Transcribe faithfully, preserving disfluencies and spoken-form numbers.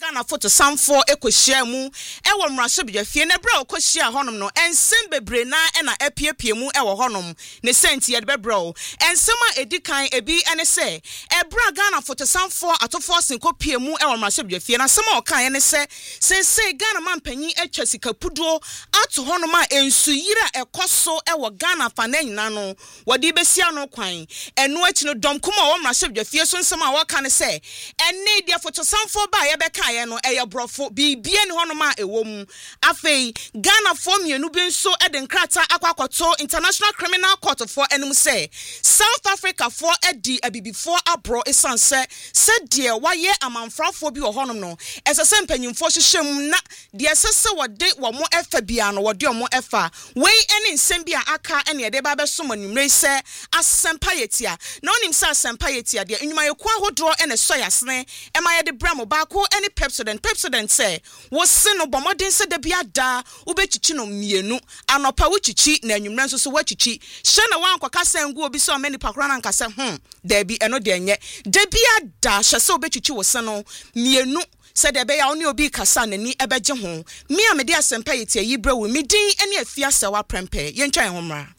Ghana photo samfo ekohyia mu ewo mmrahye bidwafie na bra okohyia honom no ensem bebre na e na epiepie mu ewo honom ne senti ye bebro ensem a edikan ebi ene se ebra Ghana photo samfo atofo senko pie mu ewo mmrahye bidwafie na sema okan ye ne se se se Ghana mampanyin atwa sikapudo ato honom a ensuyira ekoso ewo Ghana fa na nyina no wodi besia no kwan eno achi no dom kuma wo mmrahye bidwafie so nsem a waka ne se ene dia photo samfo ba ye beka ye no eye brofo bibie ne honom a ewo mu afei Ghana for mienu bi nso e de nkrata akwakoto International Criminal Court for enim say South Africa for edi abibifo abro esanse se de waye amanfrafo bi wo honom no esese mpanyimfo hyehyem na de esese wode wo mo efa bia no wode mo efa wei ene nsem bia aka ene de ba beso manimre se asempa yetia na onim se asempa yetia de enwuma yeku ahodro ene so yasene e ma ye de bramo ba ko ene Pepsodent Pepsodent say wo se no bomodin se de bia da ubechichi no mienu anopa wuchichi na enwumra nso so wachichi hye na wankwaka sengu obi so mani pakora na nkase hm da bi eno de enye de bia da hye se ubechichi wo se no mienu se de be ya oni obi kasa nani ebeje ho me a me de asempa yetia yi brewu me din ene afia se wa prempe ye ntwan ho mra